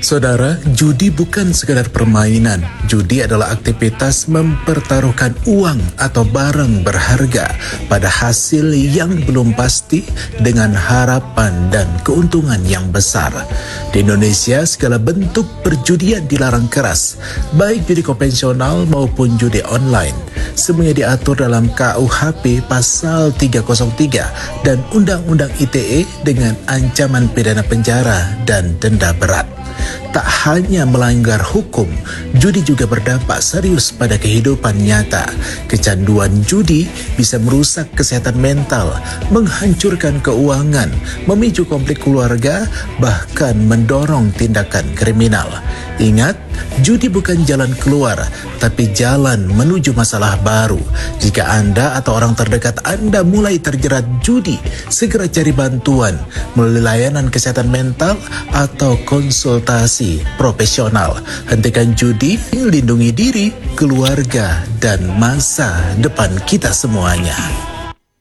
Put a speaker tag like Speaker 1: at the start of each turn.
Speaker 1: Saudara, judi bukan sekadar permainan. Judi adalah aktivitas mempertaruhkan uang atau barang berharga pada hasil yang belum pasti dengan harapan dan keuntungan yang besar. Di Indonesia, segala bentuk perjudian dilarang keras, baik judi konvensional maupun judi online. Semuanya diatur dalam KUHP Pasal 303 dan Undang-Undang ITE dengan ancaman pidana penjara dan denda berat. Tak hanya melanggar hukum, judi juga berdampak serius pada kehidupan nyata. Kecanduan judi bisa merusak kesehatan mental, menghancurkan keuangan, memicu konflik keluarga, bahkan mendorong tindakan kriminal. Ingat, judi bukan jalan keluar, tapi jalan menuju masalah baru. Jika Anda atau orang terdekat Anda mulai terjerat judi, segera cari bantuan melalui layanan kesehatan mental atau konsultasi profesional. Hentikan judi, lindungi diri, keluarga, dan masa depan kita semuanya.